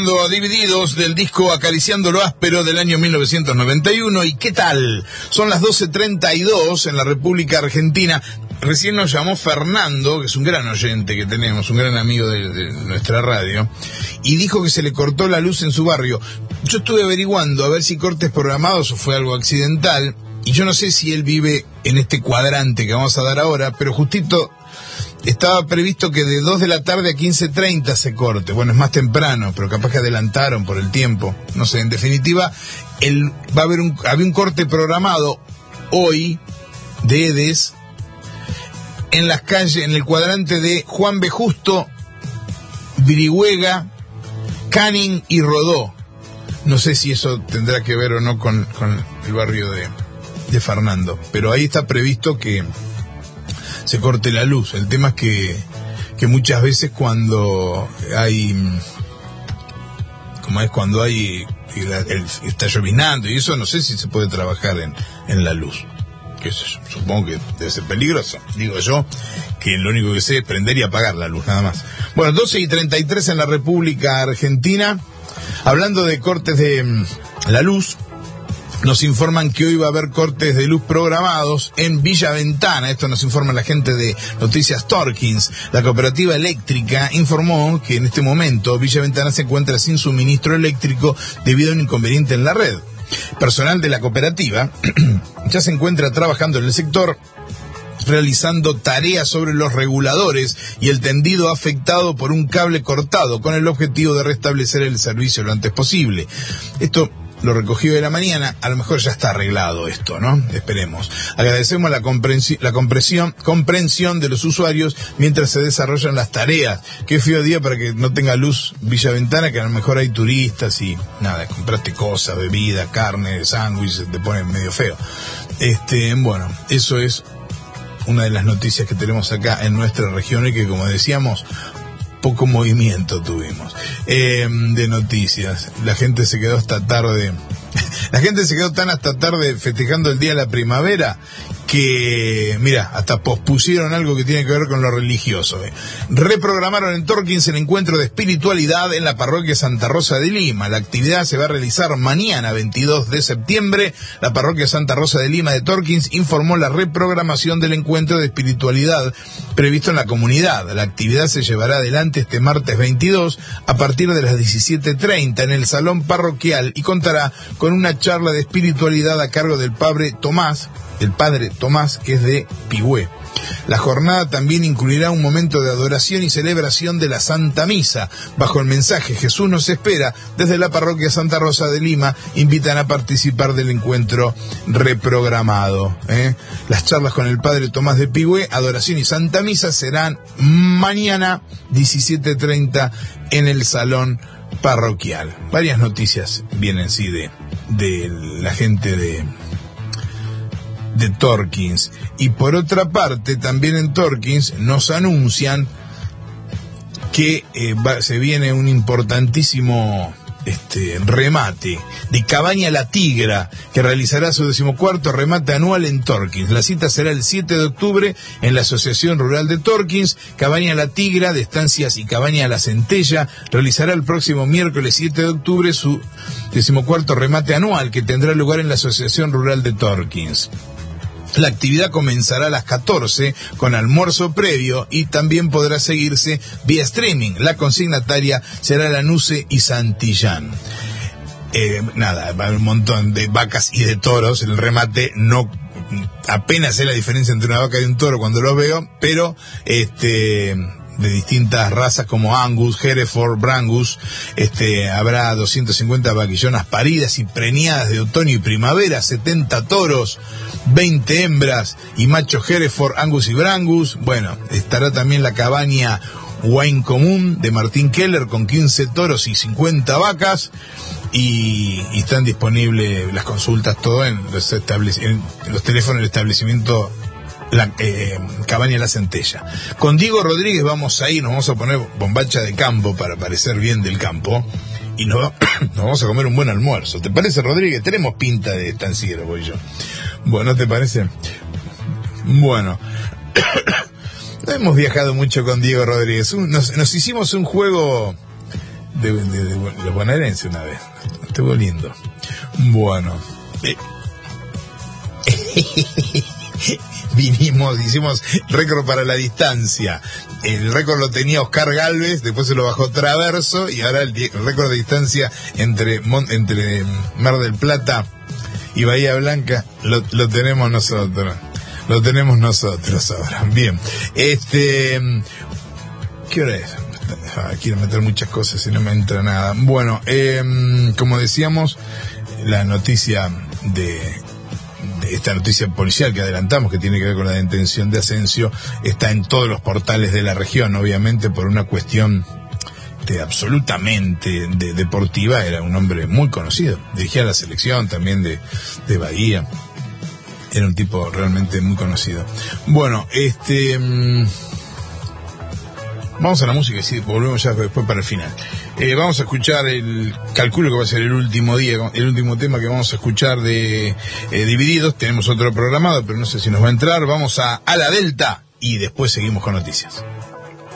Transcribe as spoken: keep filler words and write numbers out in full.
Divididos del disco Acariciando lo Áspero del año mil novecientos noventa y uno. ¿Y qué tal? Son las doce treinta y dos en la República Argentina. Recién nos llamó Fernando, que es un gran oyente que tenemos, un gran amigo de, de nuestra radio, y dijo que se le cortó la luz en su barrio. Yo estuve averiguando a ver si cortes programados o fue algo accidental, y yo no sé si él vive en este cuadrante que vamos a dar ahora, pero justito estaba previsto que de dos de la tarde a quince treinta se corte. Bueno, es más temprano, pero capaz que adelantaron por el tiempo. No sé, en definitiva, el, va a haber un, había un corte programado hoy de Edes en las calles, en el cuadrante de Juan B. Justo, Virihuega, Canning y Rodó. No sé si eso tendrá que ver o no con, con el barrio de, de Fernando, pero ahí está previsto que se corte la luz. El tema es que, que muchas veces cuando hay, como es cuando hay, el, el, está llovinando y eso, no sé si se puede trabajar en, en la luz. Que eso, supongo que debe ser peligroso. Digo yo, que lo único que sé es prender y apagar la luz, nada más. Bueno, doce y treinta y tres en la República Argentina. Hablando de cortes de la luz, nos informan que hoy va a haber cortes de luz programados en Villa Ventana. Esto nos informa la gente de Noticias Torkins. La cooperativa eléctrica informó que en este momento Villa Ventana se encuentra sin suministro eléctrico debido a un inconveniente en la red. Personal de la cooperativa ya se encuentra trabajando en el sector, realizando tareas sobre los reguladores y el tendido afectado por un cable cortado, con el objetivo de restablecer el servicio lo antes posible. Esto lo recogió de la mañana, a lo mejor ya está arreglado esto, ¿no? Esperemos. Agradecemos la comprensión, la comprensión, comprensión de los usuarios mientras se desarrollan las tareas. Qué feo día para que no tenga luz Villa Ventana, que a lo mejor hay turistas y nada, compraste cosas, bebida, carne, sándwiches, te ponen medio feo. Este, bueno, eso es una de las noticias que tenemos acá en nuestra región y que, como decíamos, poco movimiento tuvimos eh, de noticias. La gente se quedó hasta tarde la gente se quedó tan hasta tarde festejando el día de la primavera que, mira, hasta pospusieron algo que tiene que ver con lo religioso. Eh. Reprogramaron en Torkins el encuentro de espiritualidad en la parroquia Santa Rosa de Lima. La actividad se va a realizar mañana, veintidós de septiembre. La parroquia Santa Rosa de Lima de Torkins informó la reprogramación del encuentro de espiritualidad previsto en la comunidad. La actividad se llevará adelante este martes veintidós a partir de las diecisiete treinta en el salón parroquial y contará con una charla de espiritualidad a cargo del padre Tomás, el padre Tomás, que es de Pigüé. La jornada también incluirá un momento de adoración y celebración de la Santa Misa. Bajo el mensaje Jesús nos espera, desde la parroquia Santa Rosa de Lima invitan a participar del encuentro reprogramado. ¿eh? Las charlas con el padre Tomás de Pigüé, adoración y Santa Misa serán mañana diecisiete treinta en el salón parroquial. Varias noticias vienen sí de, de la gente de de Torkins. Y por otra parte, también en Torkins nos anuncian que eh, va, se viene un importantísimo este remate de Cabaña La Tigra, que realizará su decimocuarto remate anual en Torkins. La cita será el siete de octubre en la Asociación Rural de Torkins. Cabaña La Tigra de Estancias y Cabaña La Centella realizará el próximo miércoles siete de octubre su decimocuarto remate anual, que tendrá lugar en la Asociación Rural de Torkins. La actividad comenzará a las catorce con almuerzo previo y también podrá seguirse vía streaming. La consignataria será Lanuse y Santillán. Eh, nada, va a haber un montón de vacas y de toros. El remate no apenas sé la diferencia entre una vaca y un toro cuando lo veo, pero este de distintas razas como Angus, Hereford, Brangus. Este, habrá doscientas cincuenta vaquillonas paridas y preñadas de otoño y primavera, setenta toros, veinte hembras y machos Hereford, Angus y Brangus. Bueno, estará también la cabaña Wine Común de Martín Keller con quince toros y cincuenta vacas. Y, y están disponibles las consultas, todo en los, establec- en los teléfonos del establecimiento La eh, Cabaña La Centella. Con Diego Rodríguez vamos a ir, nos vamos a poner bombacha de campo para parecer bien del campo y nos, nos vamos a comer un buen almuerzo. ¿Te parece, Rodríguez? Tenemos pinta de estanciero, voy yo. Bueno, ¿te parece? Bueno, hemos viajado mucho con Diego Rodríguez. Nos, nos hicimos un juego de, de, de, de bonaerense una vez. Estuvo lindo. Bueno. Eh. Vinimos, hicimos récord para la distancia. El récord lo tenía Oscar Gálvez, después se lo bajó Traverso, y ahora el, el récord de distancia entre, entre Mar del Plata y Bahía Blanca lo, lo tenemos nosotros. Lo tenemos nosotros ahora. Bien. Este, ¿qué hora es? Ah, quiero meter muchas cosas y no me entra nada. Bueno, eh, como decíamos, la noticia de, de esta noticia policial que adelantamos, que tiene que ver con la detención de Asensio, está en todos los portales de la región, obviamente por una cuestión de, absolutamente de, deportiva. Era un hombre muy conocido, dirigía la selección también de, de Bahía. Era un tipo realmente muy conocido. Bueno, este... Mmm, vamos a la música y sí, volvemos ya después para el final. Eh, vamos a escuchar el... Calculo que va a ser el último día, el último tema que vamos a escuchar de eh, Divididos. Tenemos otro programado, pero no sé si nos va a entrar. Vamos a A la Delta y después seguimos con noticias.